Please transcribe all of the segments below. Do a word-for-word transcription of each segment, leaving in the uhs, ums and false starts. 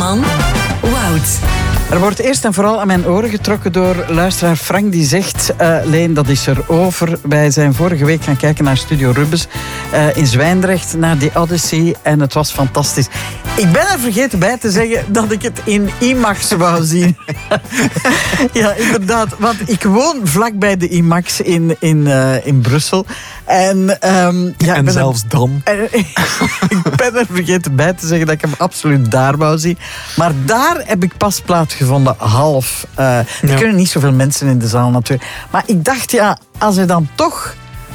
van Wout. Er wordt eerst en vooral aan mijn oren getrokken door luisteraar Frank die zegt... Uh, Leen, dat is er over. Wij zijn vorige week gaan kijken naar Studio Rubens uh, in Zwijndrecht, naar The Odyssey. En het was fantastisch. Ik ben er vergeten bij te zeggen dat ik het in IMAX wou zien. Ja, inderdaad. Want ik woon vlakbij de IMAX in, in, uh, in Brussel. En, um, ja, en ben zelfs er, dan. ik ben er vergeten bij te zeggen dat ik hem absoluut daar wou zien. Maar daar heb ik pas plaatsgevonden, half. Uh, er ja. kunnen niet zoveel mensen in de zaal natuurlijk. Maar ik dacht, ja, als hij dan toch...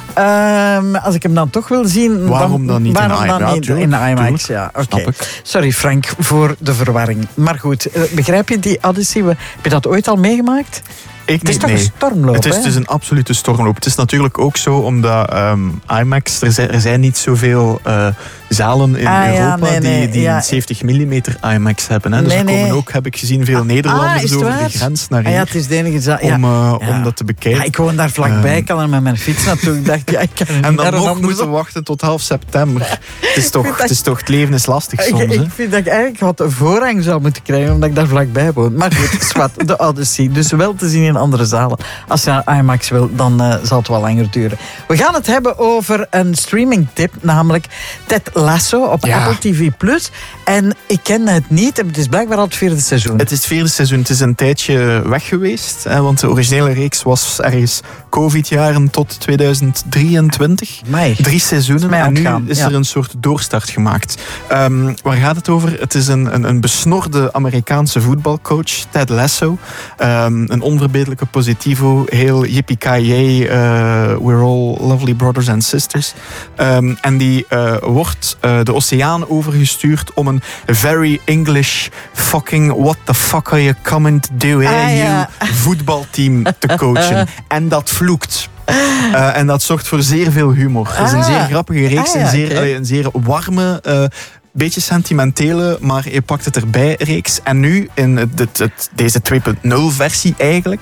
Um, als ik hem dan toch wil zien... Waarom dan, dan niet waarom in, dan ja, niet in de IMAX? Ja, oké. Okay. Sorry Frank voor de verwarring. Maar goed, begrijp je die Odyssey? Heb je dat ooit al meegemaakt? Ik het is niet, toch nee. een stormloop, Het is hè? dus een absolute stormloop. Het is natuurlijk ook zo omdat um, IMAX... Er zijn, er zijn niet zoveel uh, zalen in ah, Europa ja, nee, nee, die, die ja. een zeventig millimeter IMAX hebben. Hè. Dus nee, er komen nee. ook, heb ik gezien, veel Nederlanders ah, over waar? de grens naar hier. Ah, ja, het is de enige zaal. Ja. Om, uh, ja. om dat te bekijken. Ja, ik woon daar vlakbij, ik kan er met mijn fiets naartoe. Ik dacht, ja, ik kan en dan nog moeten moeten wachten tot half september. Het is toch, het is toch, het leven is lastig soms. Ik, hè? ik vind dat ik eigenlijk wat een voorrang zou moeten krijgen, omdat ik daar vlakbij woon. Maar goed, zwart, de Odyssey. Dus wel te zien in andere zalen. Als je naar IMAX wil, dan uh, zal het wel langer duren. We gaan het hebben over een streamingtip, namelijk Ted Lasso op ja. Apple T V plus. En ik ken het niet, het is blijkbaar al het vierde seizoen. Het is het vierde seizoen. Het is een tijdje weg geweest, hè, want de originele reeks was ergens COVID-jaren tot tweeduizend drieëntwintig. Mei. Drie seizoenen. En nu ontgaan. is ja. er een soort doorstart gemaakt. Um, waar gaat het over? Het is een, een, een besnorde Amerikaanse voetbalcoach, Ted Lasso. Um, een onverbeterlijke positivo, heel yippie-ki-yay, uh, we're all lovely brothers and sisters. Um, en die uh, wordt uh, de oceaan overgestuurd om een very English fucking what the fuck are you coming to do here, ah, ja. you voetbalteam te coachen. En dat vloekt. Uh, en dat zorgt voor zeer veel humor. Het is een zeer grappige reeks, ah, ja, een, zeer, okay. uh, een zeer warme, uh, beetje sentimentele, maar je pakt het erbij reeks. En nu, in het, het, het, deze twee punt nul versie eigenlijk,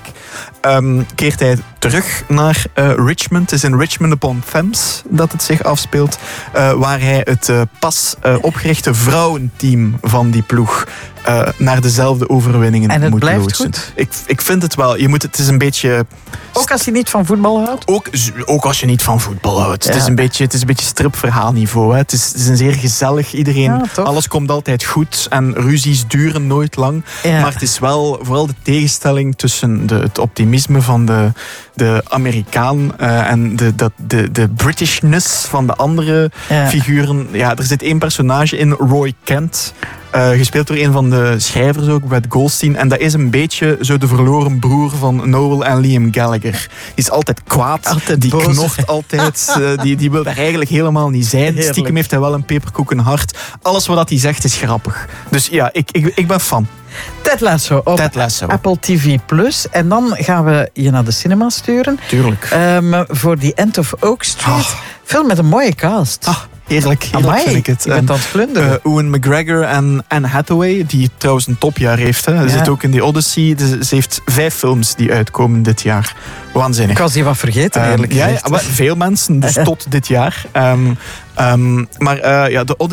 um, keert hij terug naar uh, Richmond. Het is in Richmond upon Thames dat het zich afspeelt, uh, waar hij het uh, pas uh, opgerichte vrouwenteam van die ploeg Uh, naar dezelfde overwinningen en het moet blijft loodsen. goed? Ik, ik vind het wel. Je moet, het is een beetje... Ook als je niet van voetbal houdt? Ook, ook als je niet van voetbal houdt. Ja. Het is een beetje, het is een beetje stripverhaalniveau. Hè. Het, is, het is een zeer gezellig. Iedereen, ja, alles komt altijd goed. En ruzies duren nooit lang. Ja. Maar het is wel vooral de tegenstelling tussen de, het optimisme van de, de Amerikaan uh, en de, de, de, de Britishness van de andere ja. figuren. Ja, er zit één personage in, Roy Kent. Uh, gespeeld door een van de schrijvers ook, Brad Goldstein. En dat is een beetje zo de verloren broer van Noel en Liam Gallagher. Die is altijd kwaad, altijd die boos. knocht altijd. Uh, die, die wil daar eigenlijk helemaal niet zijn. Heerlijk. Stiekem heeft hij wel een peperkoekenhart. Alles wat hij zegt is grappig. Dus ja, ik, ik, ik ben fan. Ted Lasso op Ted Lasso. Apple T V plus. En dan gaan we je naar de cinema sturen. Tuurlijk. Um, voor The End of Oak Street. Oh. Film met een mooie cast. Ah. Heerlijk, heerlijk Amai, vind ik het. Je bent aan het glunderen. Uh, Ewan McGregor en Anne Hathaway, die trouwens een topjaar heeft. Hè. Ze Ja. zit ook in The Odyssey. Ze heeft vijf films die uitkomen dit jaar. Waanzinnig. Ik was die wat vergeten, eerlijk um, gezegd. Ja, ja, veel mensen, dus tot dit jaar. Um, um, maar uh, ja, de Odyssey